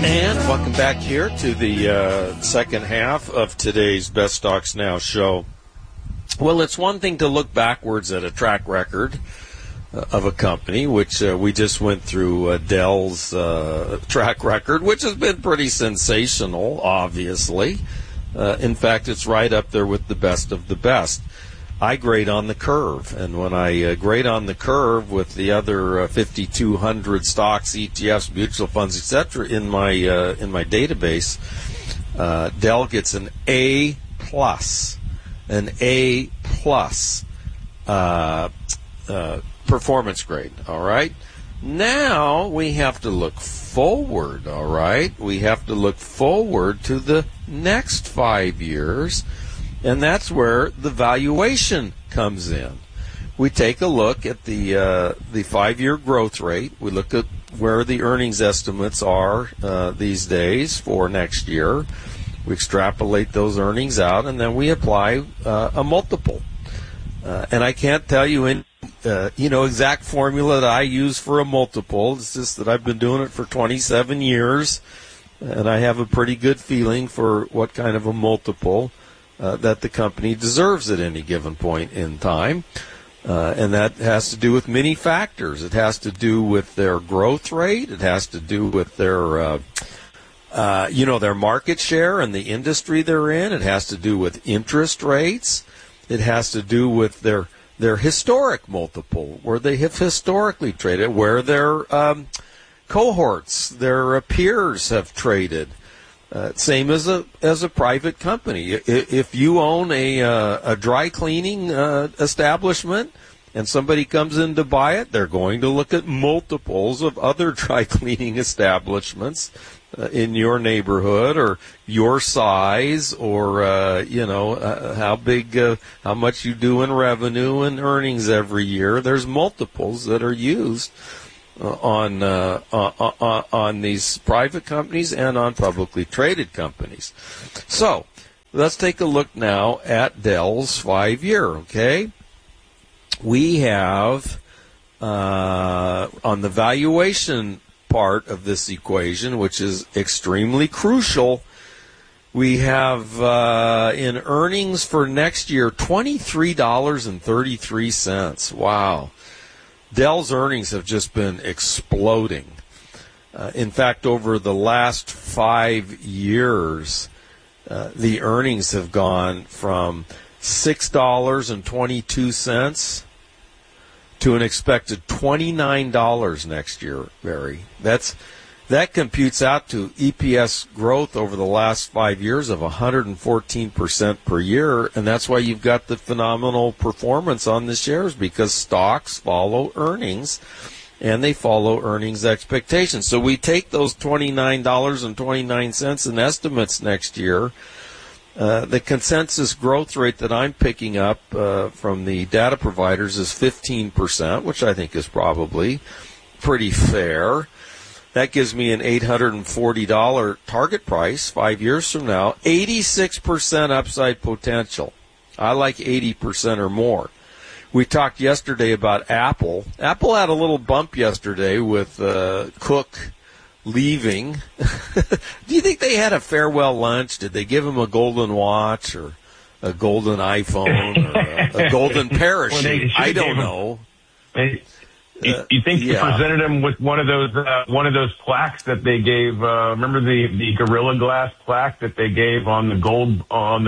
And welcome back here to the second half of today's Best Stocks Now show. Well, it's one thing to look backwards at a track record of a company, which we just went through Dell's track record, which has been pretty sensational, obviously. In fact, it's right up there with the best of the best. I grade on the curve, and when I grade on the curve with the other 5,200 stocks, ETFs, mutual funds, etc., in my database, Dell gets an A plus, performance grade. All right. Now we have to look forward. All right. We have to look forward to the next 5 years. And that's where the valuation comes in. We take a look at the 5-year growth rate. We look at where the earnings estimates are these days for next year. We extrapolate those earnings out, and then we apply a multiple. And I can't tell you exact formula that I use for a multiple. It's just that I've been doing it for 27 years, and I have a pretty good feeling for what kind of a multiple that the company deserves at any given point in time. And that has to do with many factors. It has to do with their growth rate. It has to do with their, their market share and the industry they're in. It has to do with interest rates. It has to do with their historic multiple, where they have historically traded, where their cohorts, their peers have traded. Same as a private company. If you own a dry cleaning establishment and somebody comes in to buy it, they're going to look at multiples of other dry cleaning establishments in your neighborhood or your size, or how big, how much you do in revenue and earnings every year. There's multiples that are used on these private companies and on publicly traded companies. So let's take a look now at Dell's 5-year. Okay, we have on the valuation part of this equation, which is extremely crucial, we have in earnings for next year $23.33. Wow. Dell's earnings have just been exploding. In fact, over the last 5 years, the earnings have gone from $6.22 to an expected $29 next year, Barry. That computes out to EPS growth over the last 5 years of 114% per year, and that's why you've got the phenomenal performance on the shares, because stocks follow earnings, and they follow earnings expectations. So we take those $29.29 in estimates next year. The consensus growth rate that I'm picking up from the data providers is 15%, which I think is probably pretty fair. That gives me an $840 target price 5 years from now, 86% upside potential. I like 80% or more. We talked yesterday about Apple. Apple had a little bump yesterday with Cook leaving. Do you think they had a farewell lunch? Did they give him a golden watch or a golden iPhone or a golden parachute? I don't know. You think they presented him with one of those plaques that they gave? Remember the Gorilla Glass plaque that they gave on the gold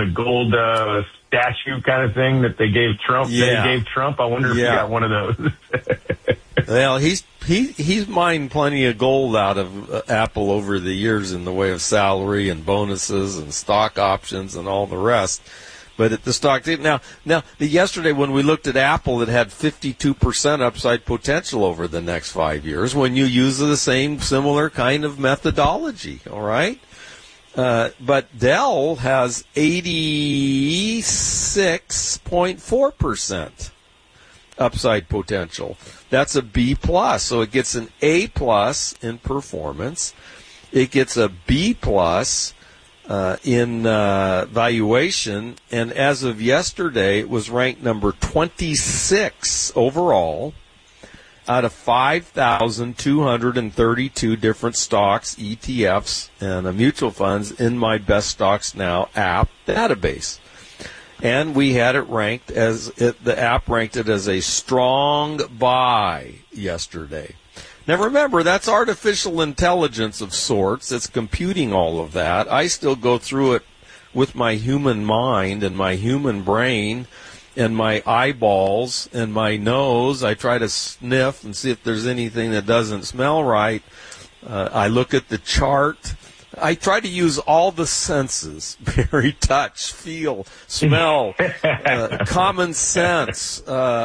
statue kind of thing that they gave Trump? Yeah. They gave Trump. I wonder if he got one of those. Well, he's mined plenty of gold out of Apple over the years in the way of salary and bonuses and stock options and all the rest. But at the stock now yesterday when we looked at Apple, it had 52% upside potential over the next 5 years when you use the same similar kind of methodology. All right, but Dell has 86.4% upside potential. That's a B plus, so it gets an A plus in performance. It gets a B plus in valuation, and as of yesterday, it was ranked number 26 overall out of 5,232 different stocks, ETFs, and mutual funds in my Best Stocks Now app database. And we had it ranked the app ranked it as a strong buy yesterday. Now remember, that's artificial intelligence of sorts. It's computing all of that. I still go through it with my human mind and my human brain and my eyeballs and my nose. I try to sniff and see if there's anything that doesn't smell right. I look at the chart. I try to use all the senses, Barry, touch, feel, smell, common sense,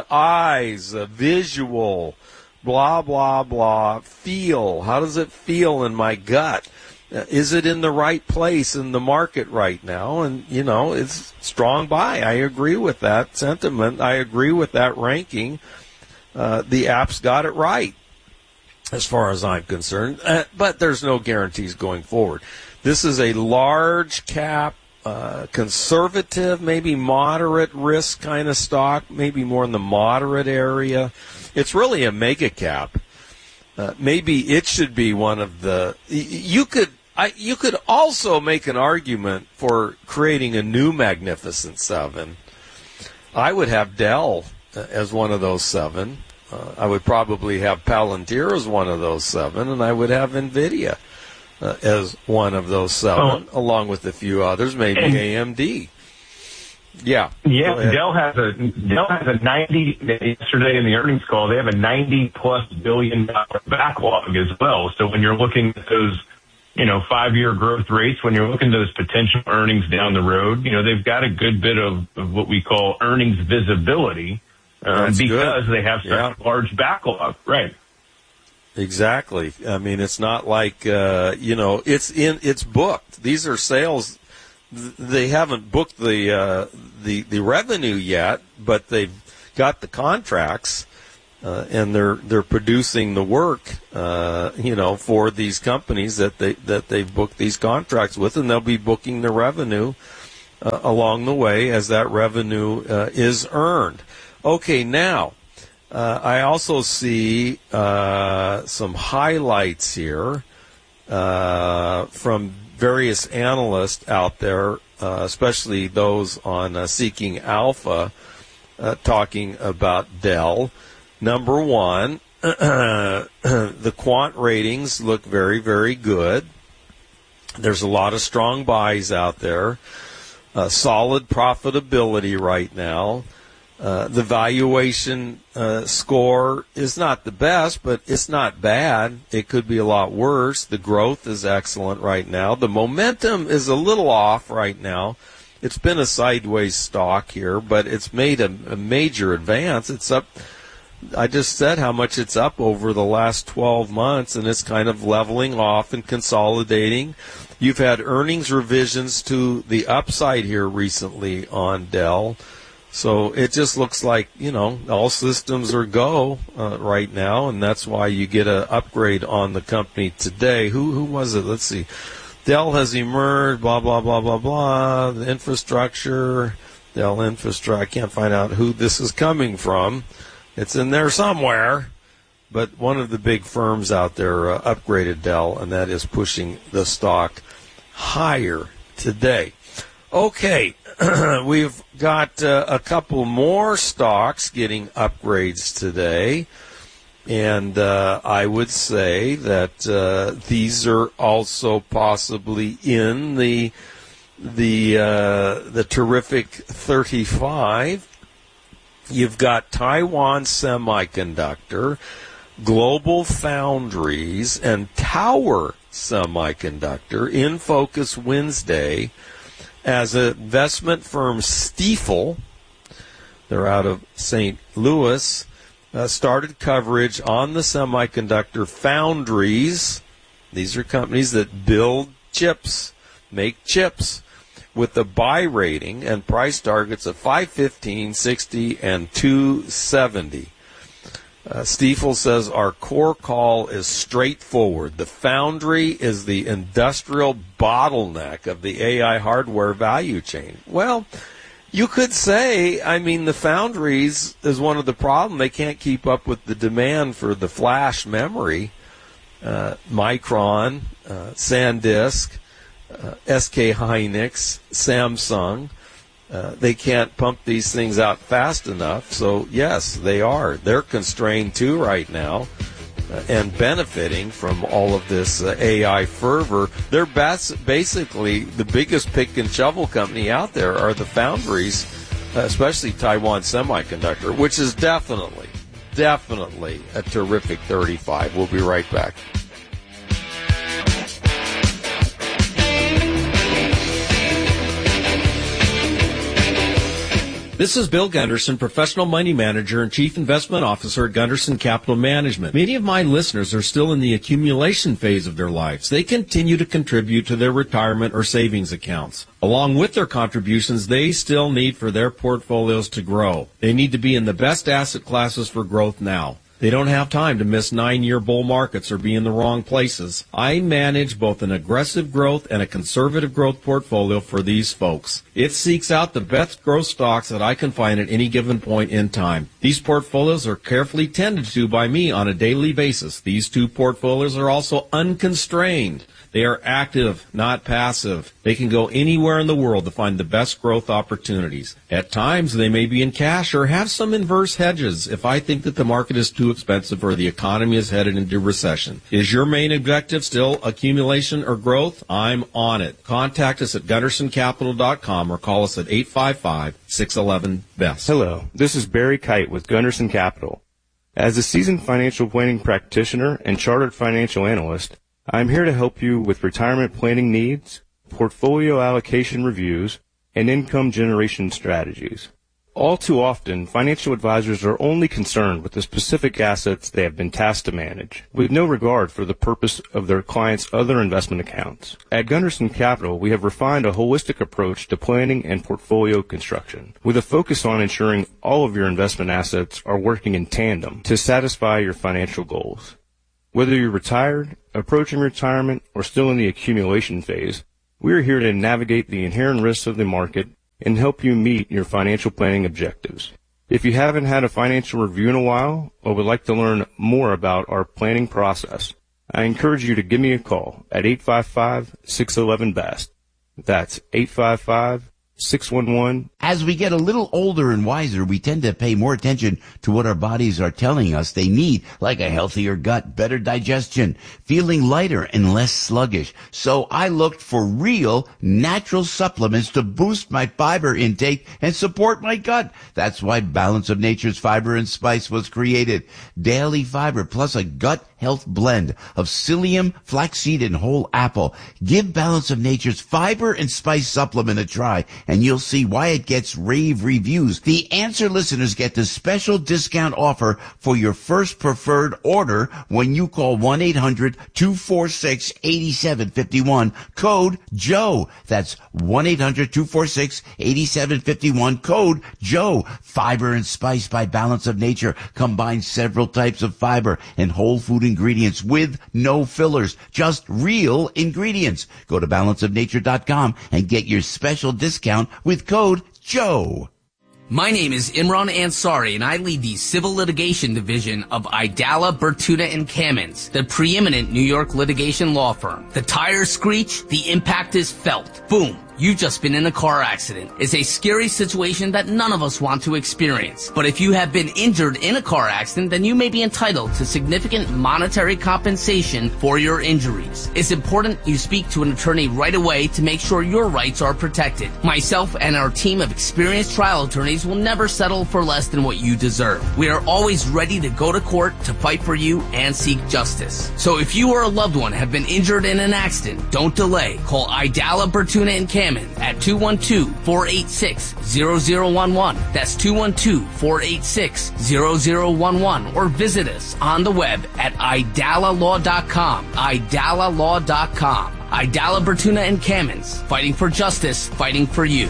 eyes, visual, blah, blah, blah, feel. How does it feel in my gut? Is it in the right place in the market right now? And, it's strong buy. I agree with that sentiment. I agree with that ranking. The app's got it right as far as I'm concerned. But there's no guarantees going forward. This is a large cap, conservative, maybe moderate risk kind of stock, maybe more in the moderate area. It's really a mega cap. Maybe it should be one of the... You could also make an argument for creating a new Magnificent Seven. I would have Dell as one of those seven. I would probably have Palantir as one of those seven, and I would have NVIDIA as one of those seven, along with a few others, maybe AMD. Yeah. Dell has a 90 yesterday in the earnings call. They have a $90+ billion backlog as well. So when you're looking at those 5-year growth rates, when you're looking at those potential earnings down the road, they've got a good bit of what we call earnings visibility because they have such a large backlog. Right. Exactly. I mean, it's not like, it's booked. These are sales. They haven't booked the revenue yet, but they've got the contracts. And they're producing the work, for these companies that they've booked these contracts with, and they'll be booking the revenue along the way as that revenue is earned. Okay, now I also see some highlights here from various analysts out there, especially those on Seeking Alpha, talking about Dell. Number one, the quant ratings look very, very good. There's a lot of strong buys out there. Solid profitability right now. The valuation score is not the best, but it's not bad. It could be a lot worse. The growth is excellent right now. The momentum is a little off right now. It's been a sideways stock here, but it's made a major advance. It's up. I just said how much it's up over the last 12 months, and it's kind of leveling off and consolidating. You've had earnings revisions to the upside here recently on Dell. So it just looks like, all systems are go right now, and that's why you get an upgrade on the company today. Who was it? Let's see. Dell has emerged, blah, blah, blah, blah, blah. The infrastructure, Dell Infrastructure. I can't find out who this is coming from. It's in there somewhere, but one of the big firms out there upgraded Dell, and that is pushing the stock higher today. Okay, we've got a couple more stocks getting upgrades today, and I would say that these are also possibly in the terrific 35. You've got Taiwan Semiconductor, Global Foundries, and Tower Semiconductor in focus Wednesday as investment firm Stifel, they're out of St. Louis, started coverage on the semiconductor foundries. These are companies that build chips, make chips, with the buy rating and price targets of $515, $60, and $270. Stifel says our core call is straightforward. The foundry is the industrial bottleneck of the AI hardware value chain. Well, You could say, I mean, the foundries is one of the problems. They can't keep up with the demand for the flash memory. Micron, SanDisk, SK Hynix, Samsung. They can't pump these things out fast enough. So, yes, they are. They're constrained, too, right now, and benefiting from all of this AI fervor. They're basically the biggest pick and shovel company out there are the foundries, especially Taiwan Semiconductor, which is definitely a terrific 35. We'll be right back. This is Bill Gunderson, Professional Money Manager and Chief Investment Officer at Gunderson Capital Management. Many of my listeners are still in the accumulation phase of their lives. They continue to contribute to their retirement or savings accounts. Along with their contributions, they still need for their portfolios to grow. They need to be in the best asset classes for growth now. They don't have time to miss 9-year bull markets or be in the wrong places. I manage both an aggressive growth and a conservative growth portfolio for these folks. It seeks out the best growth stocks that I can find at any given point in time. These portfolios are carefully tended to by me on a daily basis. These two portfolios are also unconstrained. They are active, not passive. They can go anywhere in the world to find the best growth opportunities. At times, they may be in cash or have some inverse hedges if I think that the market is too expensive or the economy is headed into recession. Is your main objective still accumulation or growth? I'm on it. Contact us at GundersonCapital.com or call us at 855-611-BEST. Hello, this is Barry Kite with Gunderson Capital. As a seasoned financial planning practitioner and chartered financial analyst, I'm here to help you with retirement planning needs, portfolio allocation reviews, and income generation strategies. All too often, financial advisors are only concerned with the specific assets they have been tasked to manage, with no regard for the purpose of their clients' other investment accounts. At Gunderson Capital, we have refined a holistic approach to planning and portfolio construction, with a focus on ensuring all of your investment assets are working in tandem to satisfy your financial goals. Whether you're retired, approaching retirement, or still in the accumulation phase, we are here to navigate the inherent risks of the market and help you meet your financial planning objectives. If you haven't had a financial review in a while or would like to learn more about our planning process, I encourage you to give me a call at 855-611-BEST. That's 855-611. As we get a little older and wiser, we tend to pay more attention to what our bodies are telling us they need, like a healthier gut, better digestion, feeling lighter and less sluggish. So I looked for real, natural supplements to boost my fiber intake and support my gut. That's why Balance of Nature's Fiber and Spice was created. Daily fiber plus a gut health blend of psyllium, flaxseed, and whole apple. Give Balance of Nature's Fiber and Spice supplement a try, and you'll see why it gets rave reviews. The Answer listeners get the special discount offer for your first preferred order when you call 1-800-246-8751, code JOE. That's 1-800-246-8751, code JOE. Fiber and Spice by Balance of Nature combines several types of fiber and whole food ingredients with no fillers, just real ingredients. Go to balanceofnature.com and get your special discount with code JOE. My name is Imran Ansari, and I lead the Civil Litigation Division of Idala, Bertuta & Kamins, the preeminent New York litigation law firm. The tires screech, the impact is felt. Boom. You've just been in a car accident. It's a scary situation that none of us want to experience. But if you have been injured in a car accident, then you may be entitled to significant monetary compensation for your injuries. It's important you speak to an attorney right away to make sure your rights are protected. Myself and our team of experienced trial attorneys will never settle for less than what you deserve. We are always ready to go to court to fight for you and seek justice. So if you or a loved one have been injured in an accident, don't delay. Call Idala, Bertuta & Kamins at 212-486-0011. That's 212-486-0011. Or visit us on the web at idalalaw.com. idalalaw.com. Idala, Bertuta & Kamins. Fighting for justice, fighting for you.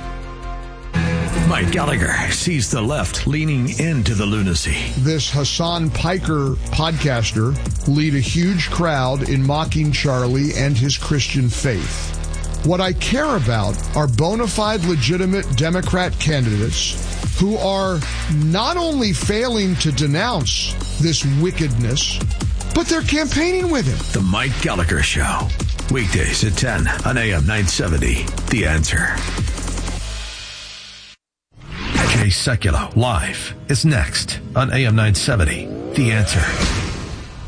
Mike Gallagher sees the left leaning into the lunacy. This Hassan Piker podcaster lead a huge crowd in mocking Charlie and his Christian faith. What I care about are bona fide, legitimate Democrat candidates who are not only failing to denounce this wickedness, but they're campaigning with it. The Mike Gallagher Show. Weekdays at 10 on AM 970. The Answer. Jay Sekulow live is next on AM 970. The Answer.